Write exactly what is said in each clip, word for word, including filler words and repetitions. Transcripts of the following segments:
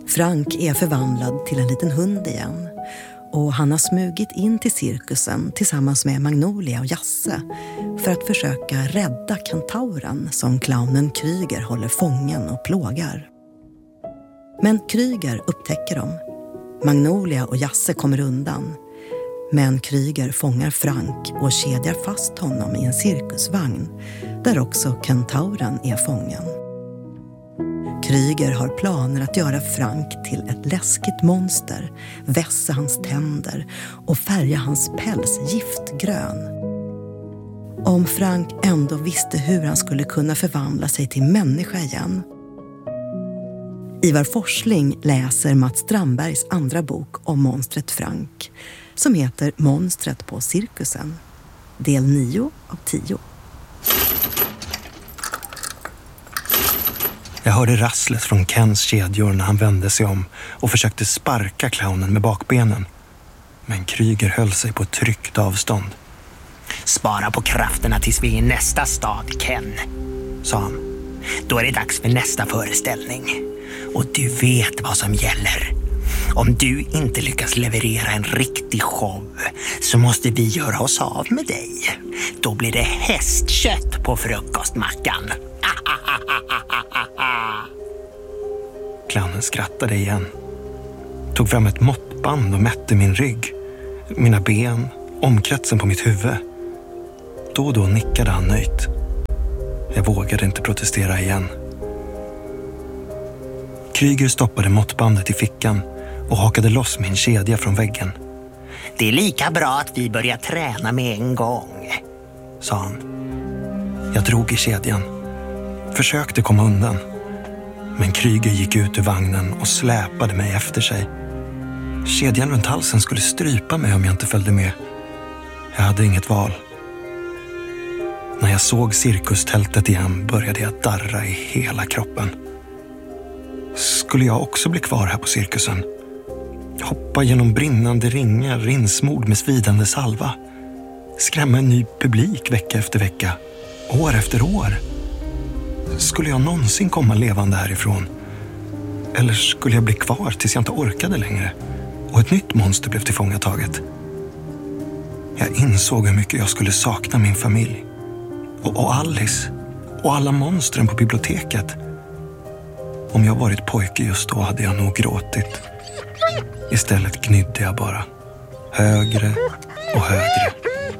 Frank är förvandlad till en liten hund igen. Och han har smugit in till cirkusen tillsammans med Magnolia och Jasse för att försöka rädda kentauren som clownen Kryger håller fången och plågar. Men Kryger upptäcker dem. Magnolia och Jasse kommer undan. Men Kryger fångar Frank och kedjar fast honom i en cirkusvagn där också kentauren är fången. Kryger har planer att göra Frank till ett läskigt monster, vässa hans tänder och färga hans päls giftgrön. Om Frank ändå visste hur han skulle kunna förvandla sig till människa igen. Ivar Forsling läser Mats Strandbergs andra bok om monstret Frank som heter Monstret på cirkusen. Del nio av tio. Jag hörde rasslet från Kens kedjor när han vände sig om och försökte sparka clownen med bakbenen. Men Kryger höll sig på ett tryggt avstånd. Spara på krafterna tills vi är i nästa stad, Ken, sa han. Då är det dags för nästa föreställning. Och du vet vad som gäller. Om du inte lyckas leverera en riktig show så måste vi göra oss av med dig. Då blir det hästkött på frukostmackan. Clownen skrattade igen. Tog fram ett måttband och mätte min rygg, mina ben, omkretsen på mitt huvud. Då och då nickade han nöjt. Jag vågade inte protestera igen. Kryger stoppade måttbandet i fickan och hakade loss min kedja från väggen. Det är lika bra att vi börjar träna med en gång, sa han. Jag drog i kedjan. Försökte komma undan. Men Kryger gick ut ur vagnen och släpade mig efter sig. Kedjan runt halsen skulle strypa mig om jag inte följde med. Jag hade inget val. När jag såg cirkustältet igen började jag darra i hela kroppen. Skulle jag också bli kvar här på cirkusen? Hoppa genom brinnande ringar, insmord med svidande salva. Skrämma en ny publik vecka efter vecka, år efter år. Skulle jag någonsin komma levande härifrån? Eller skulle jag bli kvar tills jag inte orkade längre och ett nytt monster blev tillfångataget? Jag insåg hur mycket jag skulle sakna min familj. Och, och Alice. Och alla monstren på biblioteket. Om jag varit pojke just då hade jag nog gråtit. Istället gnydde jag bara. Högre och högre.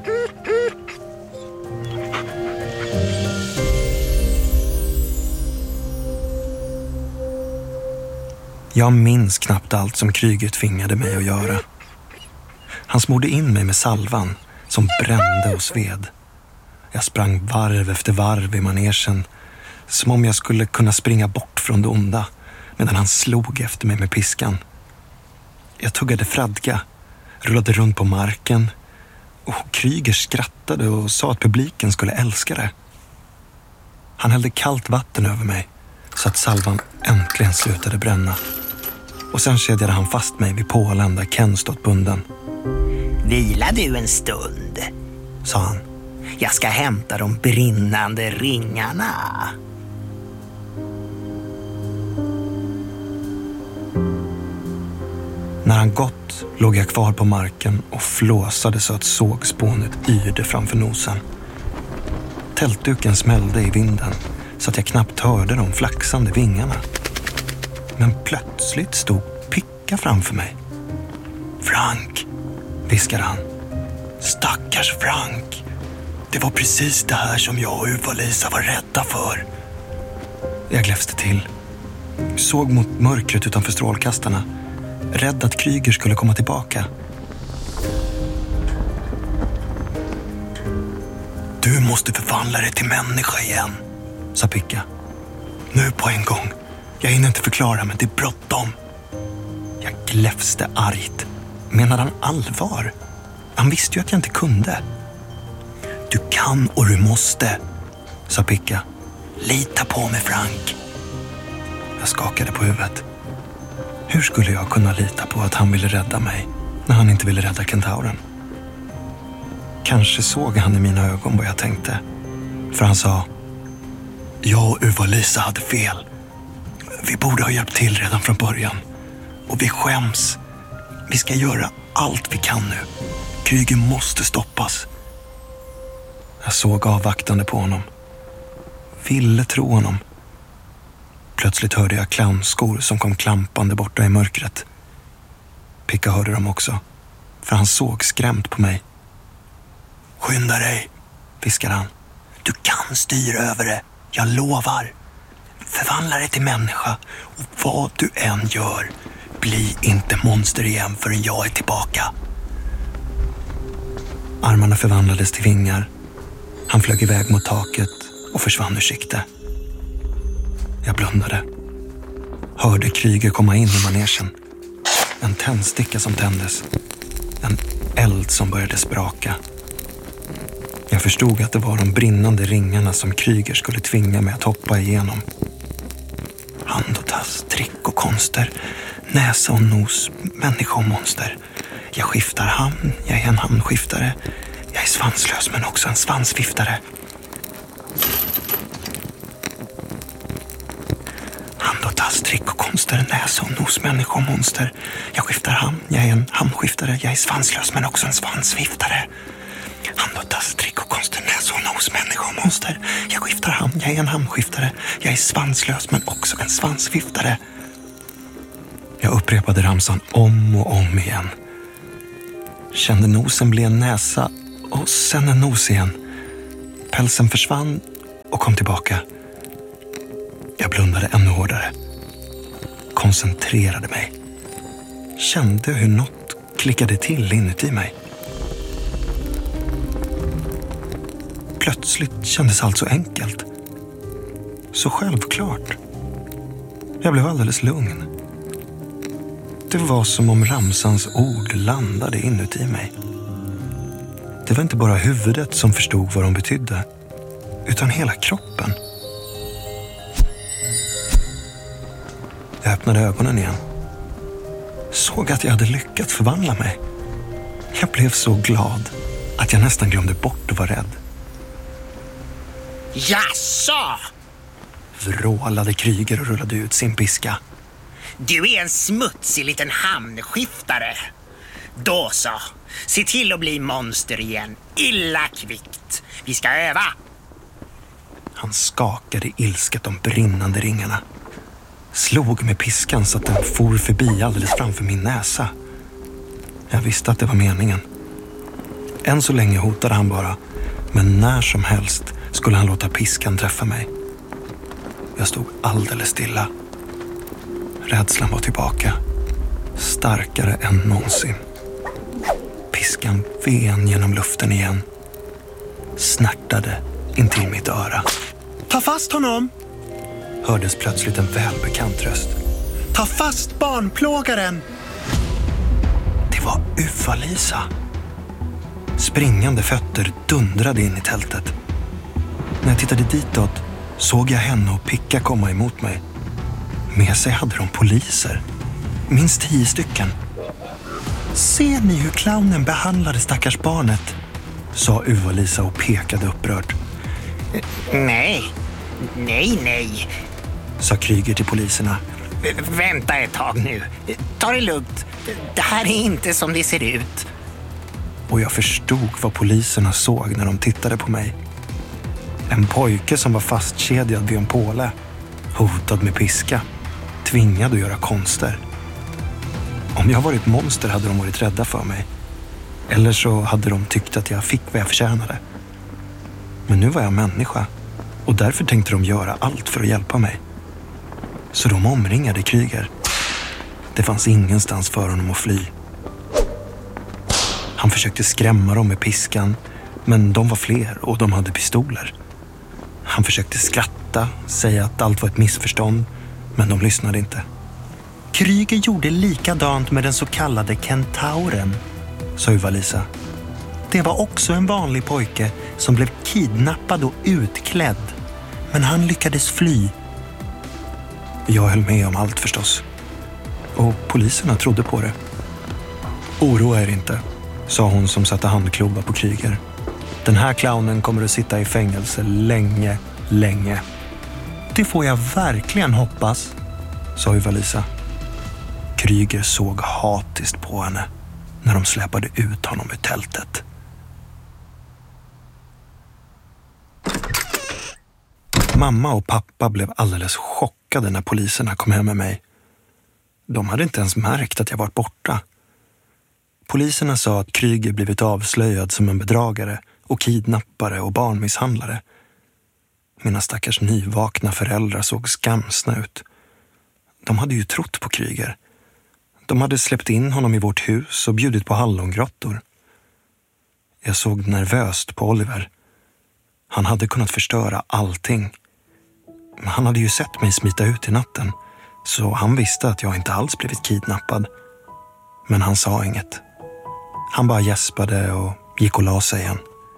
Jag minns knappt allt som Kryger tvingade mig att göra. Han smorde in mig med salvan som brände och sved. Jag sprang varv efter varv i manegen, som om jag skulle kunna springa bort från det onda, medan han slog efter mig med piskan. Jag tuggade fradga, rullade runt på marken och Kryger skrattade och sa att publiken skulle älska det. Han hällde kallt vatten över mig så att salvan äntligen slutade bränna. Och sen kedjade han fast mig vid pålen där Ken stått bunden. Vila du en stund, sa han. Jag ska hämta de brinnande ringarna. När han gått låg jag kvar på marken och flåsade så att sågspånet yrde framför nosen. Tältduken smällde i vinden så att jag knappt hörde de flaxande vingarna. Men plötsligt stod Picka framför mig. Frank, viskade han. Stackars Frank. Det var precis det här som jag och Uva-Lisa var rädda för. Jag gläfste till. Såg mot mörkret utanför strålkastarna. Rädd att Kryger skulle komma tillbaka. Du måste förvandla dig till människa igen, sa Picka. Nu på en gång. Jag hinner inte förklara, men det är bråttom. Jag gläfste argt. Menade han allvar? Han visste ju att jag inte kunde. Du kan och du måste, sa Picka. Lita på mig, Frank. Jag skakade på huvudet. Hur skulle jag kunna lita på att han ville rädda mig när han inte ville rädda kentauren? Kanske såg han i mina ögon vad jag tänkte. För han sa: jag och Uva-Lisa hade fel. Vi borde ha hjälpt till redan från början. Och vi skäms. Vi ska göra allt vi kan nu. Kryger måste stoppas. Jag såg avvaktande på honom. Ville tro honom. Plötsligt hörde jag clownskor som kom klampande borta i mörkret. Picka hörde dem också, för han såg skrämt på mig. Skynda dig, viskade han. Du kan styra över det, jag lovar. Förvandla dig till människa, och vad du än gör, bli inte monster igen förrän jag är tillbaka. Armarna förvandlades till vingar. Han flög iväg mot taket och försvann ur sikte. Jag blundade. Hörde Kryger komma in i manegen. En tändsticka som tändes. En eld som började spraka. Jag förstod att det var de brinnande ringarna som Kryger skulle tvinga mig att hoppa igenom. Hand och tass, trick och konster. Näsa och nos, människa och monster. Jag skiftar hamn, jag är en hamnskiftare. Jag är svanslös men också en svansviftare. Hand och tass, trick och konster, näsa och nos, människa och monster. Jag skiftar hamn, jag är en hamnskiftare. Jag är svanslös men också en svansviftare. Hand och tass, trick och konster, näsa och nos, människa och monster. Jag skiftar hamn, jag är en hamnskiftare. Jag är svanslös men också en svansviftare. Jag upprepade ramsan om och om igen. Kände nosen bli en näsa och sen en nos igen. Pälsen försvann och kom tillbaka. Jag blundade ännu hårdare. Koncentrerade mig. Kände hur något klickade till inuti mig. Plötsligt kändes allt så enkelt. Så självklart. Jag blev alldeles lugn. Det var som om ramsans ord landade inuti mig. Det var inte bara huvudet som förstod vad de betydde, utan hela kroppen. Jag öppnade ögonen igen. Såg att jag hade lyckats förvandla mig. Jag blev så glad att jag nästan glömde bort att vara rädd. Jaså? Vrålade Kryger och rullade ut sin piska. Du är en smutsig liten hamnskiftare. Då så, se till att bli monster igen. Illa kvickt. Vi ska öva. Han skakade ilsket de brinnande ringarna. Slog med piskan så att den for förbi alldeles framför min näsa. Jag visste att det var meningen. Än så länge hotade han bara, men när som helst skulle han låta piskan träffa mig. Jag stod alldeles stilla. Rädslan var tillbaka. Starkare än någonsin. Piskan ven genom luften igen. Snärtade intill mitt öra. Ta fast honom! Hördes plötsligt en välbekant röst. Ta fast barnplågaren! Det var Uffa-Lisa. Springande fötter dundrade in i tältet. När jag tittade ditåt såg jag henne och Picka komma emot mig. Med sig hade de poliser. Minst tio stycken. Ser ni hur clownen behandlade stackars barnet? Sa Uffa-Lisa och pekade upprörd. Nej, nej, nej. Sa Kryger till poliserna. V- vänta ett tag nu. Ta det lugnt. Det här är inte som det ser ut. Och jag förstod vad poliserna såg när de tittade på mig. En pojke som var fastkedjad vid en påle. Hotad med piska. Tvingad att göra konster. Om jag varit monster hade de varit rädda för mig. Eller så hade de tyckt att jag fick vad jag förtjänade. Men nu var jag människa. Och därför tänkte de göra allt för att hjälpa mig. Så de omringade Kryger. Det fanns ingenstans för honom att fly. Han försökte skrämma dem med piskan. Men de var fler och de hade pistoler. Han försökte skratta, säga att allt var ett missförstånd. Men de lyssnade inte. Kryger gjorde likadant med den så kallade kentauren, sa Uffa-Lisa. Det var också en vanlig pojke som blev kidnappad och utklädd. Men han lyckades fly. Jag höll med om allt förstås. Och poliserna trodde på det. Oroa er inte, sa hon som satte handklubba på Kryger. Den här clownen kommer att sitta i fängelse länge, länge. Det får jag verkligen hoppas, sa Uffa-Lisa. Kryger såg hatiskt på henne när de släpade ut honom ur tältet. Mamma och pappa blev alldeles chockade när poliserna kom hem med mig. De hade inte ens märkt att jag varit borta. Poliserna sa att Kryger blivit avslöjad som en bedragare och kidnappare och barnmisshandlare. Mina stackars nyvakna föräldrar såg skamsna ut. De hade ju trott på Kryger. De hade släppt in honom i vårt hus och bjudit på hallongrottor. Jag såg nervöst på Oliver. Han hade kunnat förstöra allting. Han hade ju sett mig smita ut i natten, så han visste att jag inte alls blivit kidnappad. Men han sa inget. Han bara gäspade och gick och la sig igen.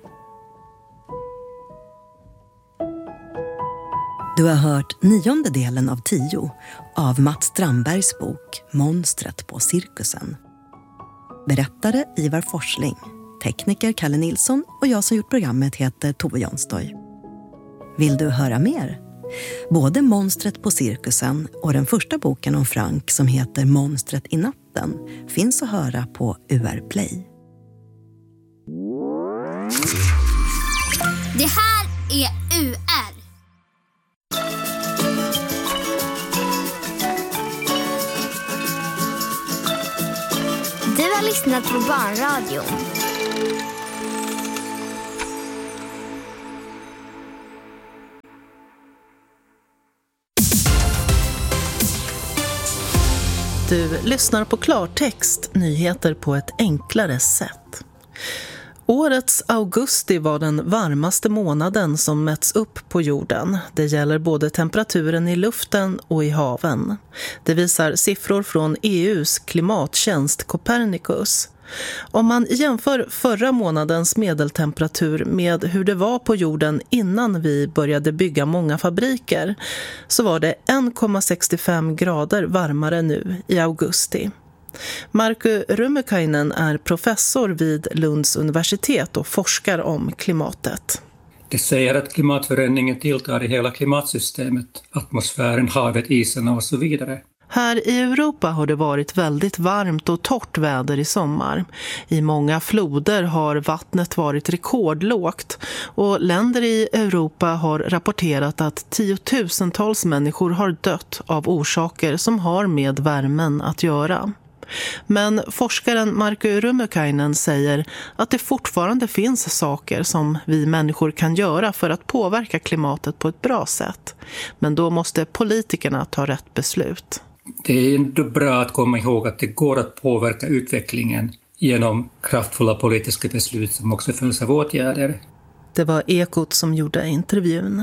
Du har hört nionde delen av tio av Mats Strandbergs bok Monstret på cirkusen. Berättare Ivar Forsling, tekniker Kalle Nilsson och jag som gjort programmet heter Tove Jonstoy. Vill du höra mer? Både Monstret på cirkusen och den första boken om Frank som heter Monstret i natten finns att höra på U R Play. Det här är U R. Du har lyssnat på Barnradion. Du lyssnar på klartext, nyheter på ett enklare sätt. Årets augusti var den varmaste månaden som mätts upp på jorden. Det gäller både temperaturen i luften och i haven. Det visar siffror från E U:s klimattjänst Copernicus. Om man jämför förra månadens medeltemperatur med hur det var på jorden innan vi började bygga många fabriker, så var det en komma sextiofem grader varmare nu i augusti. Markku Rummukainen är professor vid Lunds universitet och forskar om klimatet. Det säger att klimatförändringen tilltar i hela klimatsystemet, atmosfären, havet, isen och så vidare. Här i Europa har det varit väldigt varmt och torrt väder i sommar. I många floder har vattnet varit rekordlågt och länder i Europa har rapporterat att tiotusentals människor har dött av orsaker som har med värmen att göra. Men forskaren Markku Rummukainen säger att det fortfarande finns saker som vi människor kan göra för att påverka klimatet på ett bra sätt. Men då måste politikerna ta rätt beslut. Det är ändå bra att komma ihåg att det går att påverka utvecklingen genom kraftfulla politiska beslut som också följs av åtgärder. Det var Ekot som gjorde intervjun.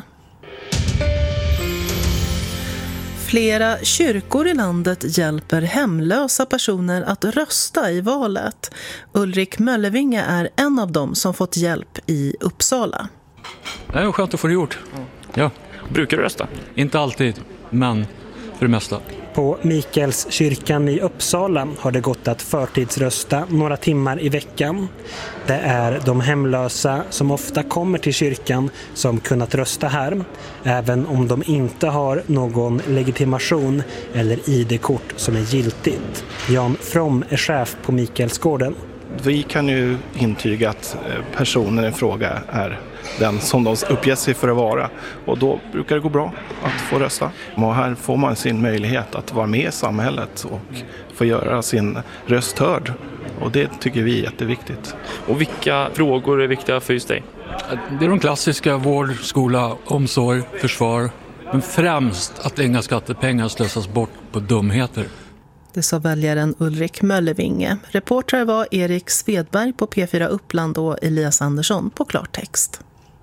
Flera kyrkor i landet hjälper hemlösa personer att rösta i valet. Ulrik Möllevinge är en av dem som fått hjälp i Uppsala. Det är skönt att få det gjort. Ja. Brukar du rösta? Inte alltid, men för det mesta. På Mikaels kyrkan i Uppsala har det gått att förtidsrösta några timmar i veckan. Det är de hemlösa som ofta kommer till kyrkan som kunnat rösta här, även om de inte har någon legitimation eller I D-kort som är giltigt. Jan From är chef på Mikaelsgården. Vi kan ju intyga att personen i fråga är den som de uppger sig för att vara. Och då brukar det gå bra att få rösta. Och här får man sin möjlighet att vara med i samhället och få göra sin röst hörd. Och det tycker vi är jätteviktigt. Och vilka frågor är viktiga för just dig? Det är de klassiska: vård, skola, omsorg, försvar. Men främst att inga skattepengar slösas bort på dumheter. Det sa väljaren Ulrik Möllevinge. Reportrar var Erik Svedberg på P fyra Uppland och Elias Andersson på Klartext.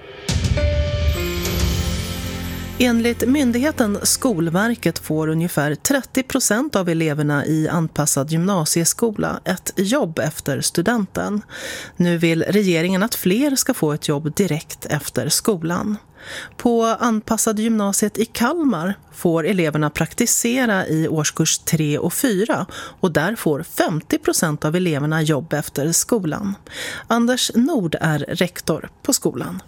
Enligt myndigheten Skolverket får ungefär trettio procent av eleverna i anpassad gymnasieskola ett jobb efter studenten. Nu vill regeringen att fler ska få ett jobb direkt efter skolan. På anpassade gymnasiet i Kalmar får eleverna praktisera i årskurs tre och fyra och där får femtio procent av eleverna jobb efter skolan. Anders Nord är rektor på skolan.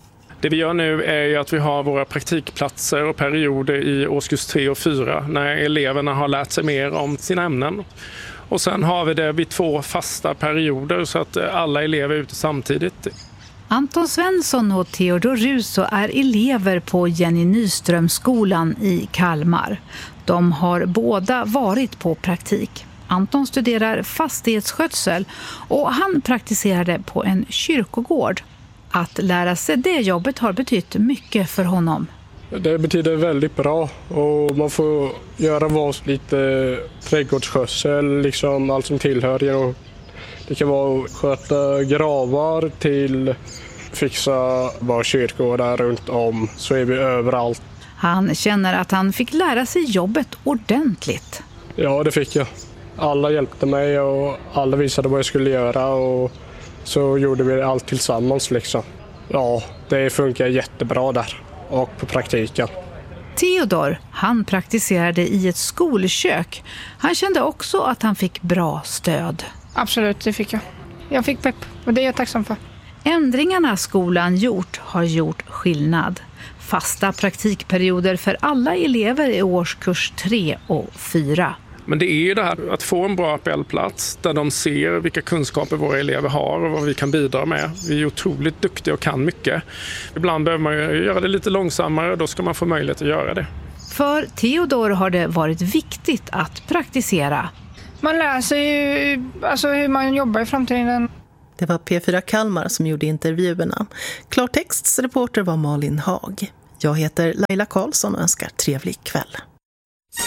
Det vi gör nu är ju att vi har våra praktikplatser och perioder i årskurs tre och fyra när eleverna har lärt sig mer om sina ämnen. Och sen har vi det vid två fasta perioder så att alla elever är ute samtidigt. Anton Svensson och Theodor Russo är elever på Jenny Nyströmskolan i Kalmar. De har båda varit på praktik. Anton studerar fastighetsskötsel och han praktiserade på en kyrkogård. Att lära sig det jobbet har betytt mycket för honom. Det betyder väldigt bra och man får göra vad lite trädgårdsskötsel, liksom allt som tillhör det. Och det kan vara att sköta gravar till fixa bara kyrkogårdar runt om, så är vi överallt. Han känner att han fick lära sig jobbet ordentligt. Ja, det fick jag. Alla hjälpte mig och alla visade vad jag skulle göra och så gjorde vi allt tillsammans liksom. Ja, det funkar jättebra där och på praktiken. Theodor, han praktiserade i ett skolkök. Han kände också att han fick bra stöd. Absolut, det fick jag. Jag fick pepp och det är jag tacksam för. Ändringarna skolan gjort har gjort skillnad. Fasta praktikperioder för alla elever i årskurs tre och fyra. Men det är ju det här att få en bra A P L-plats där de ser vilka kunskaper våra elever har och vad vi kan bidra med. Vi är otroligt duktiga och kan mycket. Ibland behöver man göra det lite långsammare och då ska man få möjlighet att göra det. För Theodor har det varit viktigt att praktisera. Man lär sig ju alltså, hur man jobbar i framtiden. Det var P fyra Kalmar som gjorde intervjuerna. Klartexts reporter var Malin Hag. Jag heter Laila Karlsson och önskar trevlig kväll.